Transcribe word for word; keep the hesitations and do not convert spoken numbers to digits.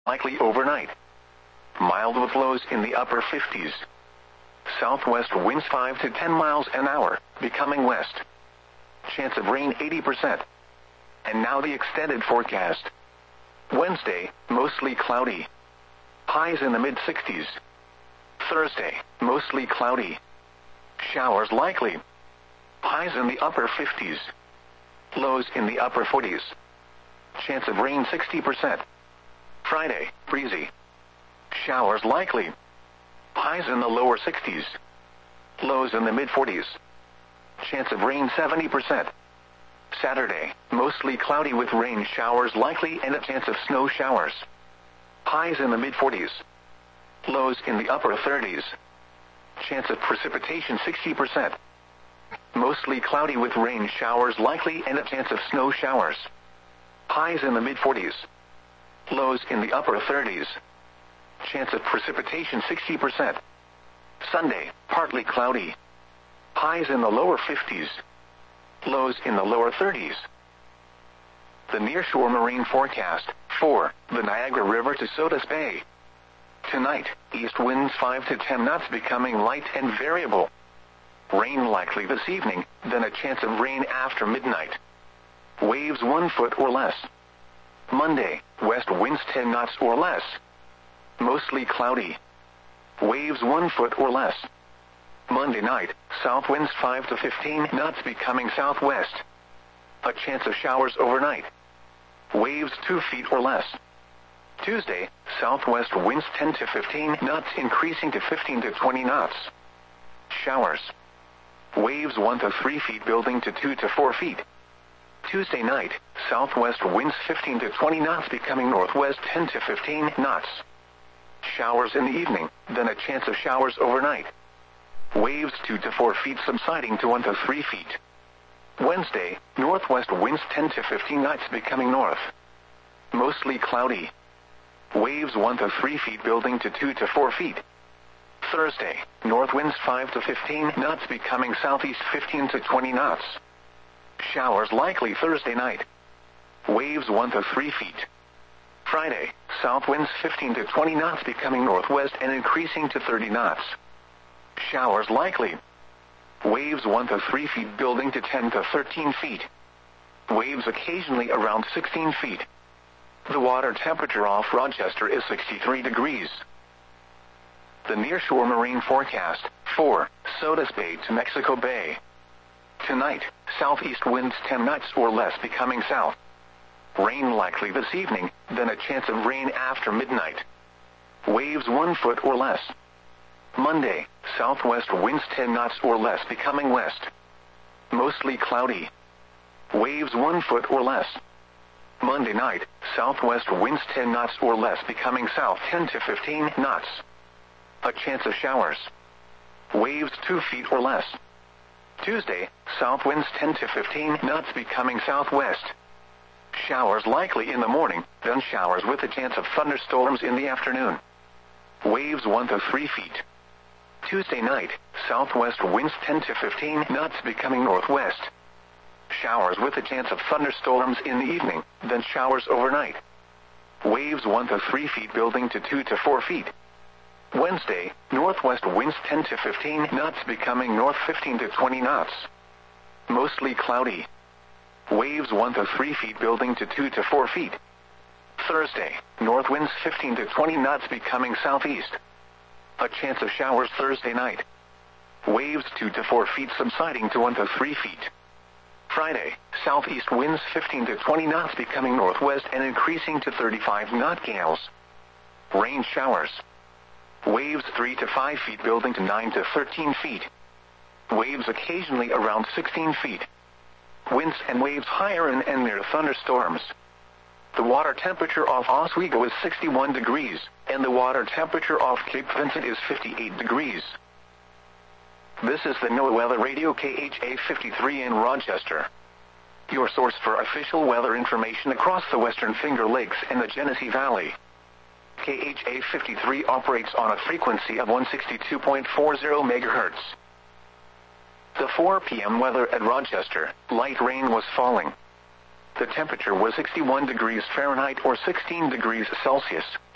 likely overnight. Mild with lows in the upper fifties. Southwest winds five to ten miles an hour, becoming west. Chance of rain eighty percent. And now the extended forecast. Wednesday, mostly cloudy. Highs in the mid sixties. Thursday, mostly cloudy. Showers likely. Highs in the upper fifties. Lows in the upper forties. Chance of rain sixty percent. Friday, breezy. Showers likely. Highs in the lower sixties. Lows in the mid forties. Chance of rain seventy percent. Saturday, mostly cloudy with rain showers likely and a chance of snow showers. Highs in the mid forties. Lows in the upper thirties. Chance of precipitation sixty percent. Mostly cloudy with rain showers likely and a chance of snow showers. Highs in the mid forties. Lows in the upper thirties. Chance of precipitation sixty percent. Sunday, partly cloudy. Highs in the lower fifties. Lows in the lower thirties. The nearshore marine forecast, for the Niagara River to Sodus Bay. Tonight, east winds five to ten knots becoming light and variable. Rain likely this evening, then a chance of rain after midnight. Waves one foot or less. Monday, west winds ten knots or less. Mostly cloudy. Waves one foot or less. Monday night, south winds five to fifteen knots becoming southwest. A chance of showers overnight. Waves two feet or less. Tuesday, southwest winds ten to fifteen knots increasing to fifteen to twenty knots. Showers. Waves one to three feet building to two to four feet. Tuesday night, southwest winds fifteen to twenty knots becoming northwest ten to fifteen knots. Showers in the evening, then a chance of showers overnight. Waves two to four feet subsiding to one to three feet. Wednesday, northwest winds ten to fifteen knots becoming north. Mostly cloudy. Waves one to three feet building to two to four feet. Thursday, north winds five to fifteen knots becoming southeast fifteen to twenty knots. Showers likely Thursday night. Waves one to three feet. Friday, south winds fifteen to twenty knots becoming northwest and increasing to thirty knots. Showers likely. Waves one to three feet building to ten to thirteen feet. Waves occasionally around sixteen feet. The water temperature off Rochester is sixty-three degrees. The nearshore marine forecast, for Sodus Bay to Mexico Bay. Tonight, southeast winds ten knots or less becoming south. Rain likely this evening, then a chance of rain after midnight. Waves one foot or less. Monday, southwest winds ten knots or less becoming west. Mostly cloudy. Waves one foot or less. Monday night, southwest winds ten knots or less becoming south ten to fifteen knots. A chance of showers. Waves two feet or less. Tuesday, south winds ten to fifteen knots becoming southwest. Showers likely in the morning, then showers with a chance of thunderstorms in the afternoon. Waves one to three feet. Tuesday night, southwest winds ten to fifteen knots becoming northwest. Showers with a chance of thunderstorms in the evening, then showers overnight. Waves one to three feet building to two to four feet. Wednesday, northwest winds ten to fifteen knots becoming north fifteen to twenty knots. Mostly cloudy. Waves one to three feet building to two to four feet. Thursday, north winds fifteen to twenty knots becoming southeast. A chance of showers Thursday night. Waves two to four feet subsiding to one to three feet. Friday, southeast winds fifteen to twenty knots becoming northwest and increasing to thirty-five knot gales. Rain showers. Waves three to five feet building to nine to thirteen feet. Waves occasionally around sixteen feet. Winds and waves higher and, and near thunderstorms. The water temperature off Oswego is sixty-one degrees, and the water temperature off Cape Vincent is fifty-eight degrees. This is the NOAA Weather Radio K H A fifty-three in Rochester. Your source for official weather information across the Western Finger Lakes and the Genesee Valley. K H A fifty-three operates on a frequency of one sixty-two point four zero megahertz. The four p m weather at Rochester, light rain was falling. The temperature was sixty-one degrees Fahrenheit or sixteen degrees Celsius.